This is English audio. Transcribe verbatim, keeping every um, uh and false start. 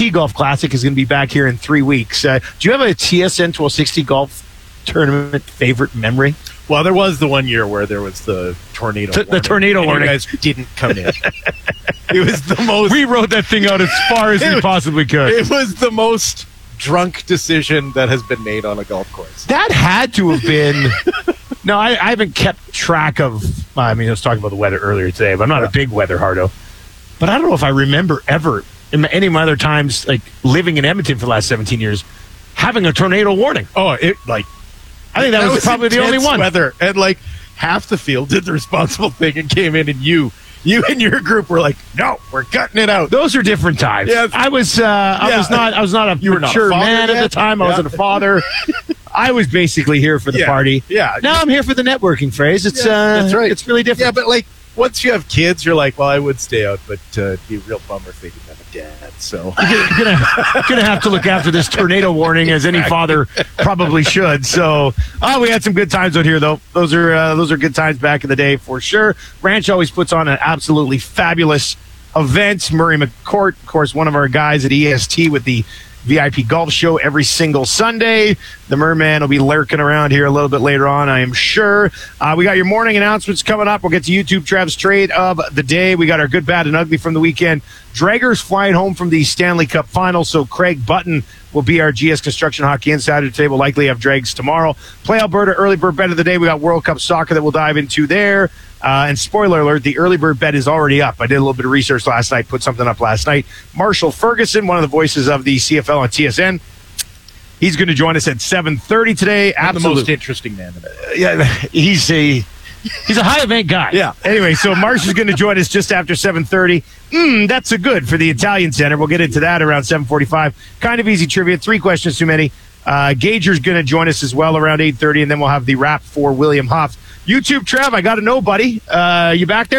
T Golf Classic is going to be back here in three weeks. Uh, do you have a T S N twelve sixty golf tournament favorite memory? Well, there was the one year where there was the tornado T- warning. The tornado and warning. You guys didn't come in. It was the most... We wrote that thing out as far as we was, possibly could. It was the most drunk decision that has been made on a golf course. That had to have been... No, I, I haven't kept track of... I mean, I was talking about the weather earlier today, but I'm not yeah. a big weather hardo. But I don't know if I remember ever, in any of my other times, like living in Edmonton for the last seventeen years, having a tornado warning. Oh, it like... I think that, that was, was probably the only one. Weather. And like half the field did the responsible thing and came in, and you... You and your group were like, no, we're cutting it out. Those are different times. Yeah. I was, uh, I Yeah. was not, I was not a You were not a mature father man yet? at the time. I Yeah. wasn't a father. I was basically here for the Yeah. party. Yeah. Now I'm here for the networking phrase. It's, Yeah, uh, that's right. It's really different. Yeah, but like once you have kids, you're like, well, I would stay out, but uh, it'd be a real bummer if they didn't have a dad. So You're gonna, gonna have to look after this tornado warning, as any father probably should. So, oh, we had some good times out here, though. Those are uh, those are good times back in the day for sure. Ranch always puts on an absolutely fabulous event. Murray McCourt, of course, one of our guys at E S T with the V I P Golf Show every single Sunday. The Merman will be lurking around here a little bit later on, I am sure. Uh, we got your morning announcements coming up. We'll get to YouTube Trav's trade of the day. We got our good, bad, and ugly from the weekend. Draggers flying home from the Stanley Cup Final, so Craig Button will be our G S Construction Hockey Insider today. We'll likely have Drags tomorrow. Play Alberta early bird bet of the day. We got World Cup soccer that we'll dive into there. Uh, and spoiler alert, the early bird bet is already up. I did a little bit of research last night, put something up last night. Marshall Ferguson, one of the voices of the C F L on T S N, he's going to join us at seven thirty today. I'm the Absolute- most interesting man in it. Uh, yeah, he's a he's a high event guy. Yeah. Anyway, so Marsh is going to join us just after seven thirty. Mm, that's a good for the Italian Center. We'll get into that around seven forty-five. Kind of easy trivia. Three questions too many. Uh, Gager's going to join us as well around eight thirty, and then we'll have the wrap for William Huff. YouTube, Trev, I got to know, buddy. Uh, you back there?